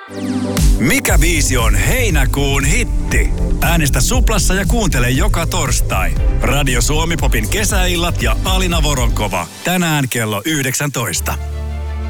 Mikä biisi on heinäkuun hitti? Äänestä Suplassa ja kuuntele joka torstai. Radio Suomi Popin kesäillat ja Alina Voronkova. Tänään kello 19.